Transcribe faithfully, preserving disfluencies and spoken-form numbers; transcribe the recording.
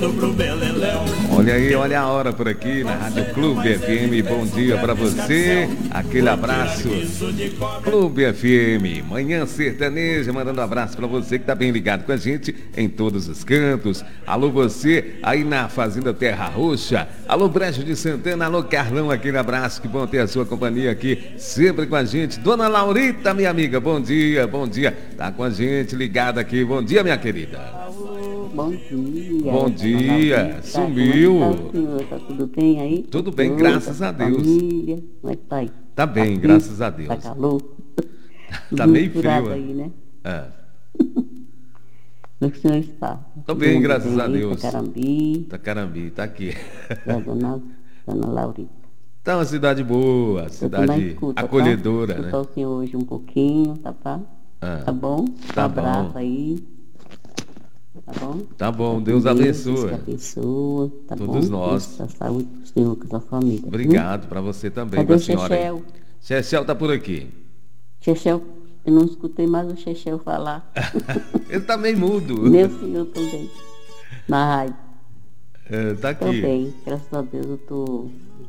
Olha aí, olha a hora por aqui na Rádio Clube F M. Bom dia pra você, aquele abraço. Clube F M, Manhã Sertaneja, mandando um abraço pra você que tá bem ligado com a gente em todos os cantos. Alô você aí na Fazenda Terra Roxa, alô Brejo de Santana, alô Carlão, aquele abraço, que bom ter a sua companhia aqui sempre com a gente. Dona Laurita, minha amiga, bom dia, bom dia, tá com a gente ligada aqui, bom dia minha querida. Bom dia. Bom dia. Sumiu. Tá, tá tudo bem aí? Tudo bem, graças a Deus. Família, como é que tá aí? Tá bem, Tá graças frio? a Deus. Tá calor? Tá meio frio. Aí, né? É. Como é que o senhor está? Tô bem, Tudo graças bem, a Deus. Tacarambi. Tacarambi, tá aqui. Da dona, dona Laurita. Tá uma cidade boa, cidade escuta, acolhedora, tá? né? Escutar o senhor hoje um pouquinho, tá, tá? Ah, Tá bom? tá Um abraço bom. aí. Tá bom? Tá bom, Com Deus abençoe. Deus que abençoe, tá Todos bom? nós. Deus dá saúde pro senhor, com a sua família. Obrigado pra você também, Cadê pra o senhora. aí. Chechel? Chechel tá por aqui. Chechel, eu não escutei mais o Chechel falar. Ele tá meio mudo. Meu senhor também. Na rádio. É, tá aqui. Também, graças a Deus eu tô